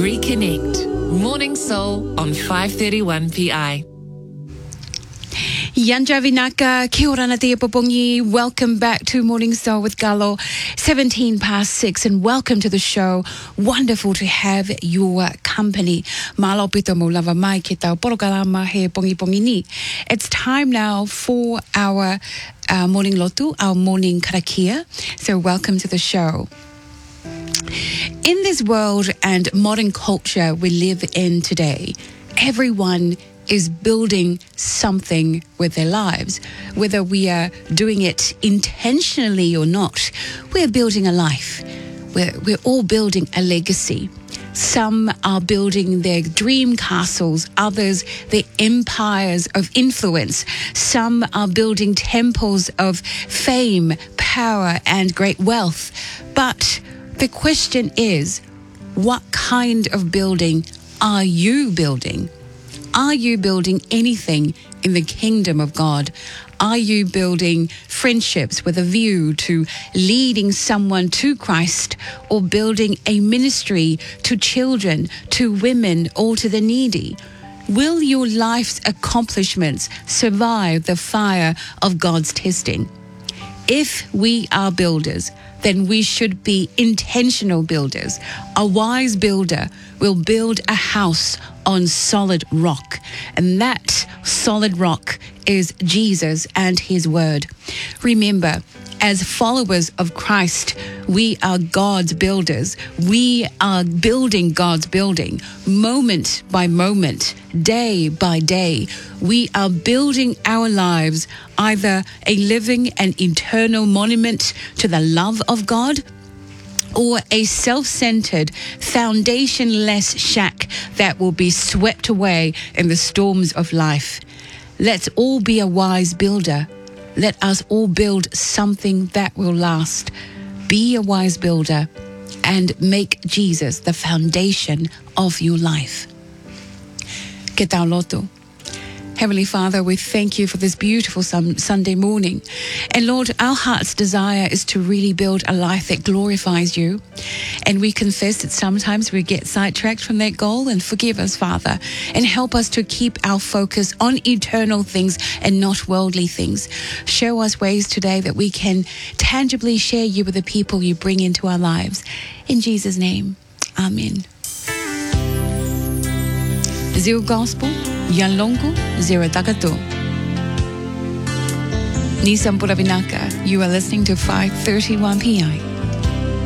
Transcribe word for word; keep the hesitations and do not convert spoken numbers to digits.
Reconnect. Morning Soul on five thirty-one P I. Yanja Vinaka, kia ora na te popongi. Welcome back to Morning Soul with Galo, seventeen past six, and welcome to the show. Wonderful to have your company. Malo pito mo lava mai ke tau porokalama he pongi pongi ni. It's time now for our uh, morning lotu, our morning karakia. So welcome to the show. In this world and modern culture we live in today, everyone is building something with their lives. Whether we are doing it intentionally or not, we're building a life. We're, we're all building a legacy. Some are building their dream castles, others their empires of influence. Some are building temples of fame, power, and great wealth. But the question is, what kind of building are you building? Are you building anything in the kingdom of God? Are you building friendships with a view to leading someone to Christ, or building a ministry to children, to women, or to the needy? Will your life's accomplishments survive the fire of God's testing? If we are builders, then we should be intentional builders. A wise builder will build a house on solid rock, and that solid rock is Jesus and his word. Remember, as followers of Christ, we are God's builders. We are building God's building, moment by moment, day by day. We are building our lives, either a living and eternal monument to the love of God, or a self-centered, foundation-less shack that will be swept away in the storms of life. Let's all be a wise builder. Let us all build something that will last. Be a wise builder and make Jesus the foundation of your life. Que tau loto. Heavenly Father, we thank you for this beautiful Sunday morning. And Lord, our heart's desire is to really build a life that glorifies you. And we confess that sometimes we get sidetracked from that goal, and forgive us, Father, and help us to keep our focus on eternal things and not worldly things. Show us ways today that we can tangibly share you with the people you bring into our lives. In Jesus' name, amen. Zero Gospel, Yalongo, Zero Tagato. Nisam Puravinaka, you are listening to five thirty-one P I.